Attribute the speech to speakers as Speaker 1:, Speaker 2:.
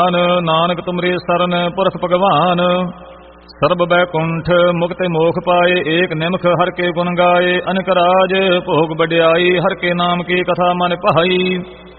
Speaker 1: ਨਾਨਕ ਤੁਮਰੇ ਸਰਨ ਪੁਰਖ ਭਗਵਾਨ। ਸਰਬ ਬੈਕੁੰਠ ਮੁਕਤਿ ਮੋਖ ਪਾਏ, ਏਕ ਨਿਮਖ ਹਰ ਕੇ ਗੁਣ ਗਾਏ। ਅਨਕ ਰਾਜ ਭੋਗ ਵਡਿਆਈ, ਹਰ ਕੇ ਨਾਮ ਕੀ ਕਥਾ ਮਨ ਭਾਈ।